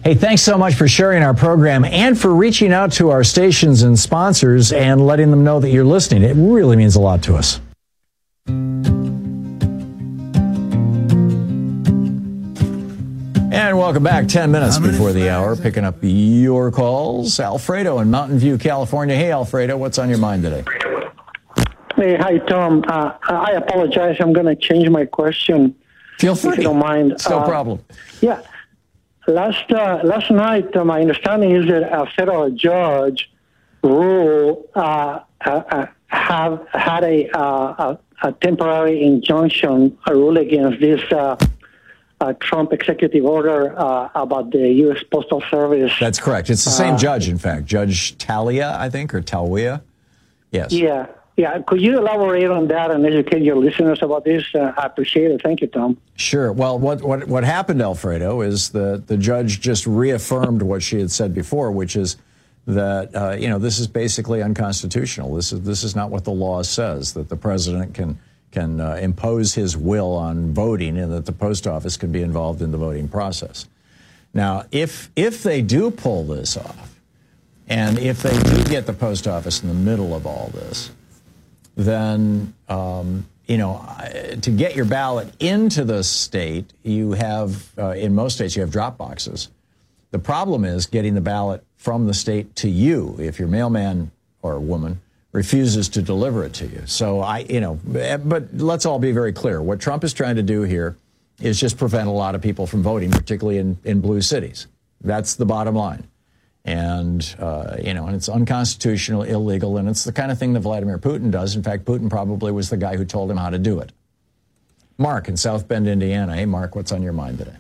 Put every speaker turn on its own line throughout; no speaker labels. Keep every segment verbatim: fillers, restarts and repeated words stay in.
Hey, thanks so much for sharing our program and for reaching out to our stations and sponsors and letting them know that you're listening. It really means a lot to us. And welcome back. Ten minutes before the hour, picking up your calls. Alfredo in Mountain View, California. Hey, Alfredo, what's on your mind today?
Hey, hi, Tom. Uh, I apologize. I'm going to change my question.
Feel free.
If you don't mind.
It's no
uh,
problem.
Yeah. Last uh, last night, uh, my understanding is that a federal judge rule uh, uh, have had a, uh, a, a temporary injunction, a rule against this uh, uh, Trump executive order uh, about the U S Postal Service.
That's correct. It's the same
uh,
judge, in fact. Judge Talia, I think, or Talia. Yes.
Yeah. Yeah, could you elaborate on that and educate your listeners about this? Uh, I appreciate it. Thank you, Tom.
Sure. Well, what, what, what happened, Alfredo, is that the judge just reaffirmed what she had said before, which is that, uh, you know, this is basically unconstitutional. This is this is not what the law says, that the president can, can uh, impose his will on voting and that the post office can be involved in the voting process. Now, if if they do pull this off, and if they do get the post office in the middle of all this, then, um, you know, to get your ballot into the state, you have, uh, in most states, you have drop boxes. The problem is getting the ballot from the state to you if your mailman or woman refuses to deliver it to you. So I, you know, but let's all be very clear. What Trump is trying to do here is just prevent a lot of people from voting, particularly in, in blue cities. That's the bottom line. And, uh, you know, and it's unconstitutional, illegal, and it's the kind of thing that Vladimir Putin does. In fact, Putin probably was the guy who told him how to do it. Mark in South Bend, Indiana. Hey, Mark, what's on your mind today?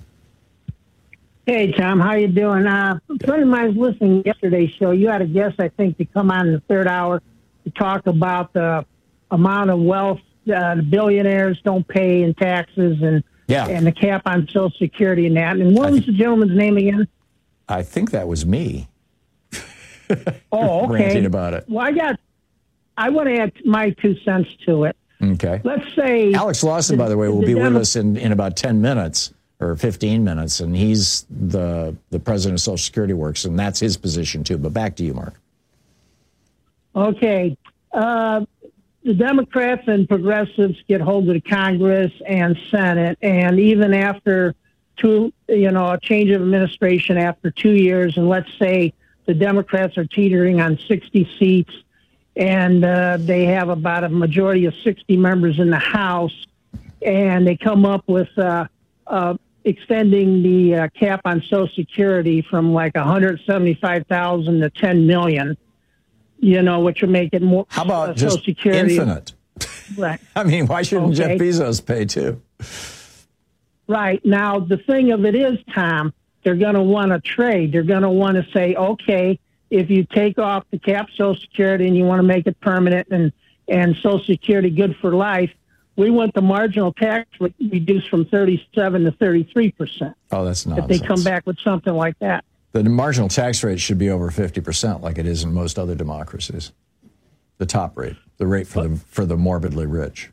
Hey, Tom, how you doing? Uh, a friend of mine was listening to yesterday's show. You had a guest, I think, to come on in the third hour to talk about the amount of wealth uh, the billionaires don't pay in taxes and
yeah.
and the cap on Social Security and that. And what was the gentleman's name again?
I think that was me.
Oh, okay.
Ranting about it.
Well, I got, I want to add my two cents to it.
Okay.
Let's say
Alex Lawson,
the,
by the way, will
the
be
Demo-
with us in, in about ten minutes or fifteen minutes, and he's the the president of Social Security Works, and that's his position too. But back to you, Mark.
Okay. Uh, the Democrats and progressives get hold of the Congress and Senate, and even after two, you know, a change of administration after two years, and let's say the Democrats are teetering on sixty seats, and uh, they have about a majority of sixty members in the House, and they come up with uh, uh, extending the uh, cap on Social Security from like one hundred seventy-five thousand to ten million. You know, which would make it more.
How about
uh,
just
Social Security.
infinite?
Right.
I mean, why shouldn't
Okay.
Jeff Bezos pay too?
Right. Now, the thing of it is, Tom, they're going to want to trade. They're going to want to say, okay, if you take off the cap Social Security and you want to make it permanent and, and Social Security good for life, we want the marginal tax reduced from thirty-seven to thirty-three percent.
Oh, that's nonsense.
If they come back with something like that.
The marginal tax rate should be over fifty percent like it is in most other democracies. The top rate, the rate for the for the morbidly rich.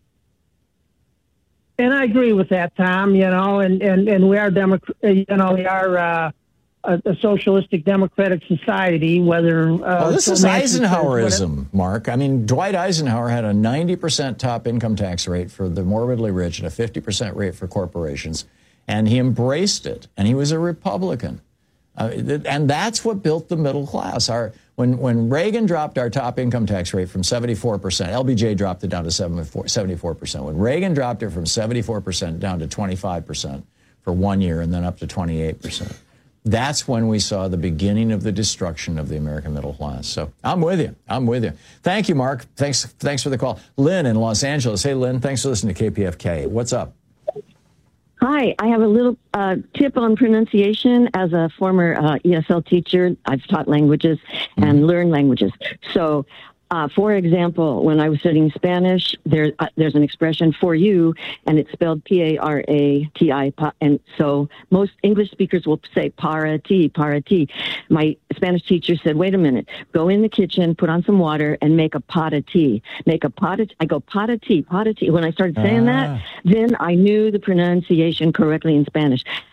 And I agree with that, Tom, you know, and, and, and we are, Democrat, you know, we are uh, a, a socialistic democratic society, whether... Uh,
well, this
so
is
Manson says
Eisenhowerism, Mark. I mean, Dwight Eisenhower had a ninety percent top income tax rate for the morbidly rich and a fifty percent rate for corporations, and he embraced it, and he was a Republican. Uh, and that's what built the middle class. Our when when Reagan dropped our top income tax rate from seventy-four percent, L B J dropped it down to seventy-four percent. When Reagan dropped it from seventy-four percent down to twenty-five percent for one year and then up to twenty-eight percent, that's when we saw the beginning of the destruction of the American middle class. So I'm with you. I'm with you. Thank you, Mark. Thanks, thanks for the call. Lynn in Los Angeles. Hey, Lynn, thanks for listening to K P F K. What's up?
Hi, I have a little uh, tip on pronunciation. As a former uh, E S L teacher, I've taught languages and mm-hmm. learned languages. So, uh, for example, when I was studying Spanish, there, uh, there's an expression for you, and it's spelled P A R A T I. And so most English speakers will say para ti, para ti. My Spanish teacher said, wait a minute, go in the kitchen, put on some water, and make a pot of tea. Make a pot of, I go, pot of tea, pot of tea. When I started saying
ah.
that, then I knew the pronunciation correctly in Spanish.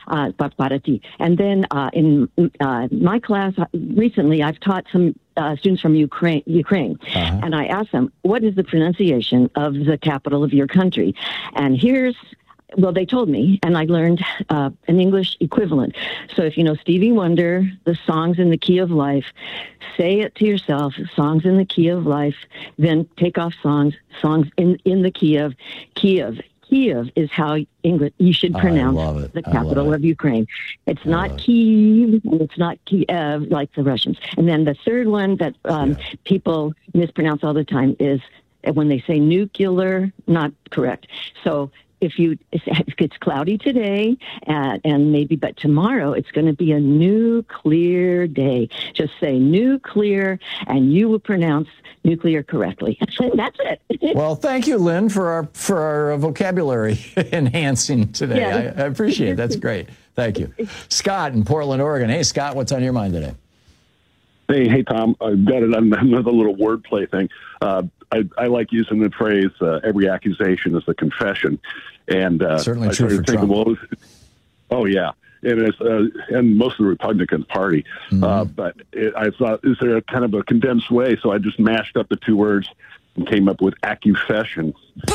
uh, para ti. And then uh, in uh, my class recently, I've taught some uh, students from Ukraine, Ukraine, uh-huh. and I asked them, what is the pronunciation of the capital of your country? And here's Well, they told me, and I learned uh, an English equivalent. So if you know Stevie Wonder, the songs in the key of life, say it to yourself, songs in the key of life, then take off songs, songs in, in the key of Kiev. Kiev is how English you should pronounce the capital of Ukraine. It's I not Kiev, and it's not Kiev like the Russians. And then the third one that um, yeah. people mispronounce all the time is when they say nuclear, not correct. So if you if it's cloudy today uh, and maybe but tomorrow it's going to be a nuclear day, just say nuclear and you will pronounce nuclear correctly. That's it.
Well, thank you, Lynn, for our for our vocabulary enhancing today. Yeah. I, I appreciate it. That's great. Thank you. Scott in Portland, Oregon. Hey, Scott, what's on your mind today?
Hey, hey, Tom. I've got another little wordplay thing. Uh, I, I like using the phrase uh, "every accusation is a confession," and uh,
certainly
I
true for
thinking,
Trump.
Well, oh yeah, and it's uh, and most of the Republican Party. Mm-hmm. Uh, but it, I thought, is there a kind of a condensed way? So I just mashed up the two words and came up with accufession.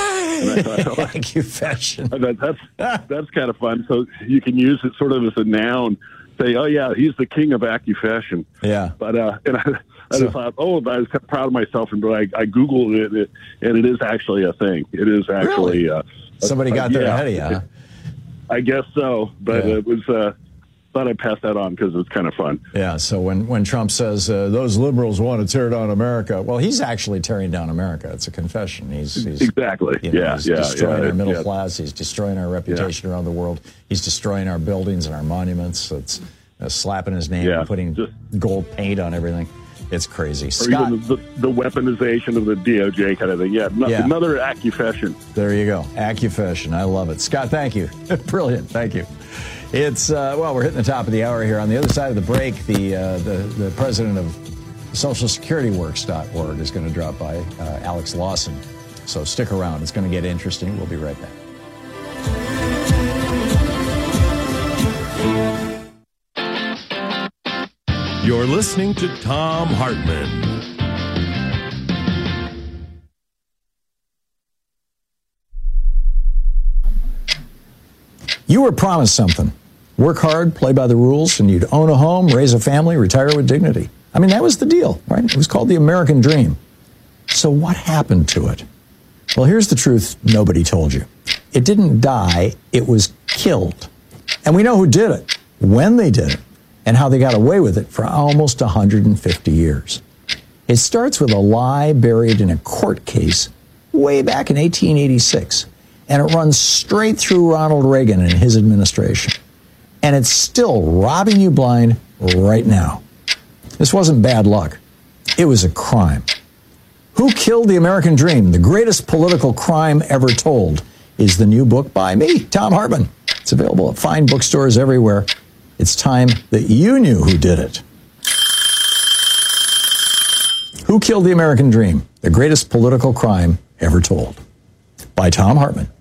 Accufession.
That, that's that's kind of fun. So you can use it sort of as a noun. Say, oh yeah, he's the king of accufession.
Yeah.
But uh, and I, I so, just thought, oh, I was proud of myself, and I, I googled it, it, and it is actually a thing. It is actually
really?
uh,
somebody
a,
got there
yeah,
ahead of you. Huh?
I guess so, but
yeah.
it was. Uh, thought I'd pass that on because it was kind of fun.
Yeah. So when when Trump says uh, those liberals want to tear down America, well, he's actually tearing down America. It's a confession. He's, he's
exactly.
You know,
yeah.
He's
yeah.
destroying
yeah,
our middle
yeah.
class. He's destroying our reputation yeah. around the world. He's destroying our buildings and our monuments. It's uh, slapping his name
yeah.
and putting
Just,
gold paint on everything. It's crazy.
Or
Scott,
even the, the weaponization of the D O J kind of thing. Yeah, no,
yeah.
Another accufession.
There you go. Accufession. I love it. Scott, thank you. Brilliant. Thank you. It's, uh, well, we're hitting the top of the hour here. On the other side of the break, the uh, the, the president of Social Security Works dot org is going to drop by, uh, Alex Lawson. So stick around. It's going to get interesting. We'll be right back.
You're listening to Thom Hartmann.
You were promised something. Work hard, play by the rules, and you'd own a home, raise a family, retire with dignity. I mean, that was the deal, right? It was called the American Dream. So what happened to it? Well, here's the truth nobody told you. It didn't die, it was killed. And we know who did it, when they did it, and how they got away with it for almost one hundred fifty years. It starts with a lie buried in a court case way back in eighteen eighty-six, and it runs straight through Ronald Reagan and his administration. And it's still robbing you blind right now. This wasn't bad luck. It was a crime. Who Killed the American Dream? The Greatest Political Crime Ever Told is the new book by me, Thom Hartmann. It's available at fine bookstores everywhere. It's time that you knew who did it. Who Killed the American Dream? The Greatest Political Crime Ever Told by Thom Hartmann.